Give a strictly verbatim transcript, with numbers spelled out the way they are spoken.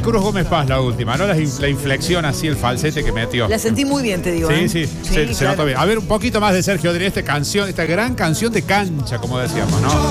Cruz Gómez Paz la última, ¿no? La, in- la inflexión así, el falsete que metió. La sentí muy bien, te digo. Sí, ¿eh? sí, Sí, se, se claro. notó bien. A ver, un poquito más de Sergio Odri, esta canción, esta gran canción de cancha, como decíamos, ¿no?